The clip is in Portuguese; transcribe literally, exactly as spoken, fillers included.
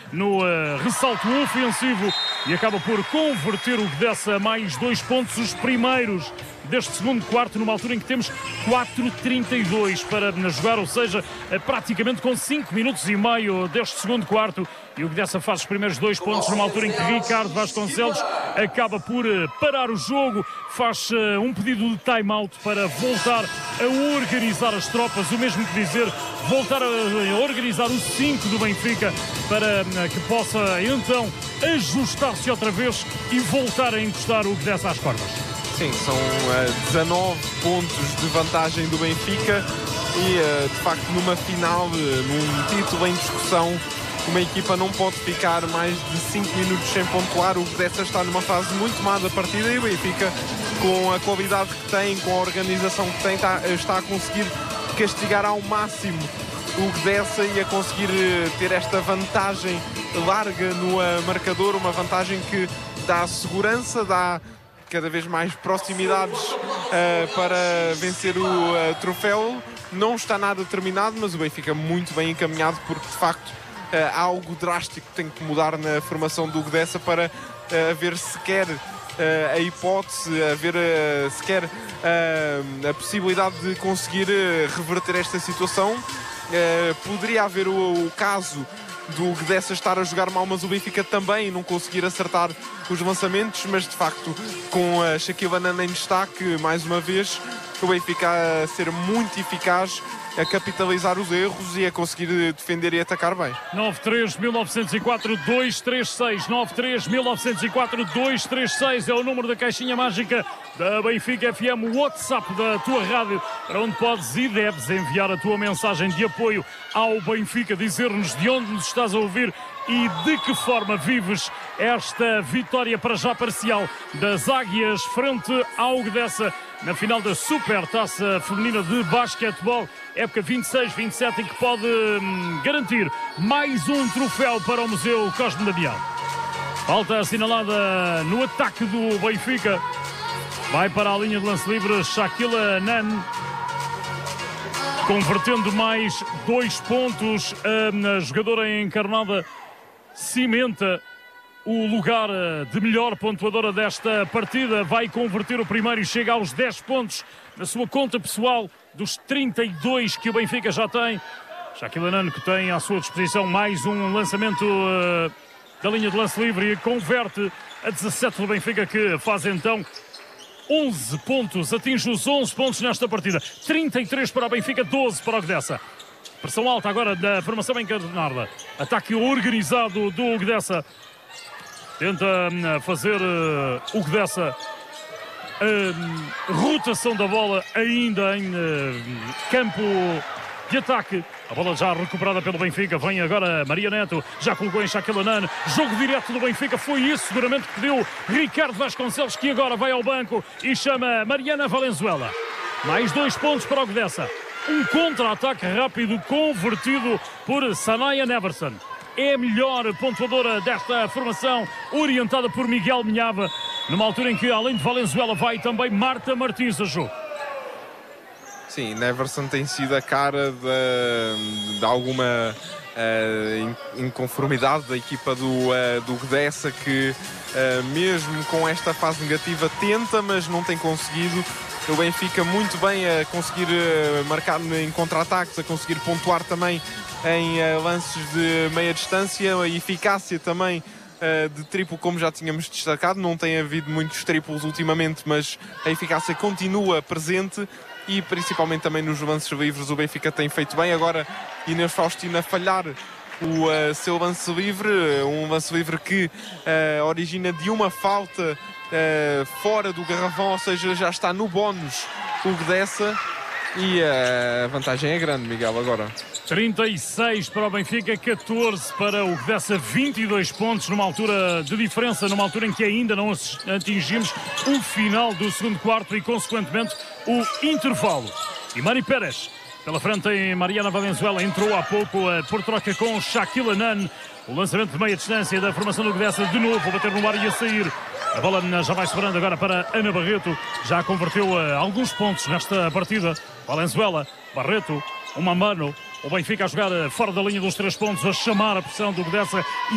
no uh, ressalto ofensivo e acaba por converter o Gdessa a mais dois pontos, os primeiros deste segundo quarto, numa altura em que temos quatro trinta e dois para jogar, ou seja, praticamente com cinco minutos e meio deste segundo quarto, e o Gdessa faz os primeiros dois pontos numa altura em que Ricardo Vasconcelos acaba por parar o jogo, faz um pedido de time-out para voltar a organizar as tropas, o mesmo que dizer, voltar a organizar o cinco do Benfica para que possa então ajustar-se outra vez e voltar a encostar o Gdessa às cordas. Sim, são uh, dezanove pontos de vantagem do Benfica e, uh, de facto, numa final, uh, num título em discussão, uma equipa não pode ficar mais de cinco minutos sem pontuar. O Gdessa está numa fase muito má da partida e o Benfica, com a qualidade que tem, com a organização que tem, está, está a conseguir castigar ao máximo o Gdessa e a conseguir uh, ter esta vantagem larga no uh, marcador, uma vantagem que dá segurança, dá cada vez mais proximidades uh, para vencer o uh, troféu. Não está nada terminado, mas o Benfica muito bem encaminhado, porque de facto uh, há algo drástico que tem que mudar na formação do Gdessa para uh, haver sequer uh, a hipótese, haver uh, sequer uh, a possibilidade de conseguir uh, reverter esta situação. Uh, poderia haver o, o caso do Gdessa estar a jogar mal, mas o Benfica também não conseguir acertar os lançamentos, mas de facto com a Shaquille O'Neal em destaque, mais uma vez, o Benfica a ser muito eficaz, a capitalizar os erros e a conseguir defender e atacar bem. nove três mil novecentos e quatro dois três seis nove três mil novecentos e quatro dois três seis é o número da caixinha mágica da Benfica F M, o WhatsApp da tua rádio, para onde podes e deves enviar a tua mensagem de apoio ao Benfica, dizer-nos de onde nos estás a ouvir e de que forma vives esta vitória para já parcial das Águias frente ao Gdessa na final da Supertaça Feminina de Basquetebol, época vinte e seis vinte e sete, em que pode hum, garantir mais um troféu para o Museu Cosme Damião. Falta assinalada no ataque do Benfica. Vai para a linha de lance livre Shaquille O'Neal, convertendo mais dois pontos. A jogadora encarnada cimenta o lugar de melhor pontuadora desta partida. Vai converter o primeiro e chega aos dez pontos na sua conta pessoal dos trinta e dois que o Benfica já tem. Shaquille O'Neal, que tem à sua disposição mais um lançamento uh, da linha de lance livre, e converte a dezassete do Benfica, que faz então onze pontos, atinge os onze pontos nesta partida. trinta e três para o Benfica, doze para o Gdessa. Pressão alta agora da formação encarnada. Ataque organizado do Gdessa. Tenta fazer uh, o Gdessa a uh, rotação da bola ainda em uh, campo de ataque. A bola já recuperada pelo Benfica. Vem agora Maria Neto, já colocou em Shaquille O'Neal. Jogo direto do Benfica, foi isso seguramente que deu Ricardo Vasconcelos, que agora vai ao banco e chama Mariana Valenzuela. Mais dois pontos para o Gdessa. Um contra-ataque rápido convertido por Sanaya Neverson. É a melhor pontuadora desta formação, orientada por Miguel Minhava, numa altura em que, além de Valenzuela, vai também Marta Martins a jogo. Sim, Neverson tem sido a cara de, de alguma uh, inconformidade da equipa do, uh, do Gdessa, que uh, mesmo com esta fase negativa tenta, mas não tem conseguido. O Benfica muito bem a conseguir uh, marcar em contra-ataques, a conseguir pontuar também em uh, lances de meia distância, a eficácia também uh, de triplo, como já tínhamos destacado. Não tem havido muitos triplos ultimamente, mas a eficácia continua presente. E principalmente também nos lances livres o Benfica tem feito bem. Agora Inês Faustino a falhar o uh, seu lance livre, um lance livre que uh, origina de uma falta uh, fora do garrafão, ou seja, já está no bónus o Gdessa, e uh, a vantagem é grande, Miguel, agora. trinta e seis para o Benfica, catorze para o Gdessa, vinte e dois pontos numa altura de diferença, numa altura em que ainda não atingimos o final do segundo quarto e, consequentemente, o intervalo. E Mani Pérez, pela frente em Mariana Valenzuela, entrou há pouco uh, por troca com Shaquille O'Neal. O lançamento de meia distância da formação do Gdessa, de novo a bater no ar e a sair. A bola já vai sobrando agora para Ana Barreto, já converteu uh, alguns pontos nesta partida. Valenzuela, Barreto, uma mano. O Benfica a jogar fora da linha dos três pontos, a chamar a pressão do Gdessa.